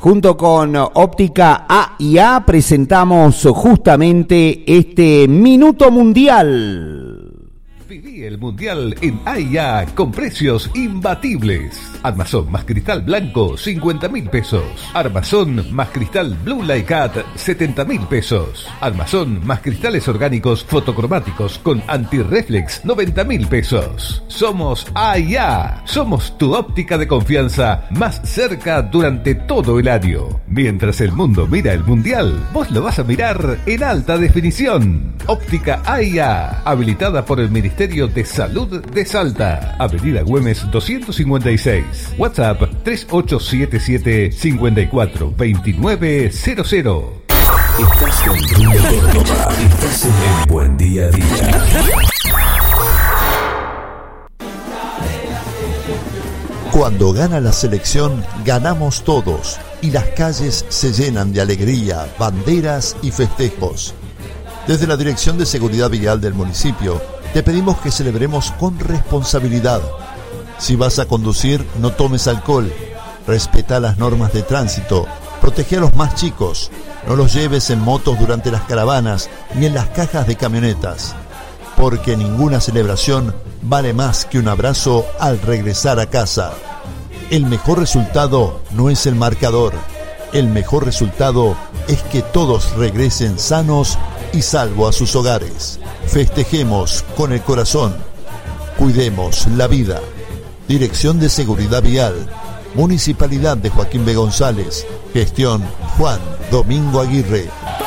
Junto con Óptica A&A presentamos justamente este Minuto Mundial. Viví el Mundial en A&A con precios imbatibles. Armazón más cristal blanco, 50.000 pesos. Armazón más cristal Blue Light Cat, 70.000 pesos. Armazón más cristales orgánicos fotocromáticos con anti-reflex, 90.000 pesos. Somos A&A. Somos tu óptica de confianza más cerca durante todo el año. Mientras el mundo mira el Mundial, vos lo vas a mirar en alta definición. Óptica A&A, habilitada por el Ministerio de Salud de Salta. Avenida Güemes 256. WhatsApp 3877-542900. Estás en Río Córdoba. Estás en el Buen Día a Día. Cuando gana la selección, ganamos todos y las calles se llenan de alegría, banderas y festejos. Desde la Dirección de Seguridad Vial del municipio, te pedimos que celebremos con responsabilidad. Si vas a conducir, no tomes alcohol, respeta las normas de tránsito, protege a los más chicos, no los lleves en motos durante las caravanas ni en las cajas de camionetas, porque ninguna celebración vale más que un abrazo al regresar a casa. El mejor resultado no es el marcador, el mejor resultado es que todos regresen sanos y salvo a sus hogares. Festejemos con el corazón. Cuidemos la vida. Dirección de Seguridad Vial. Municipalidad de Joaquín B. González. Gestión Juan Domingo Aguirre.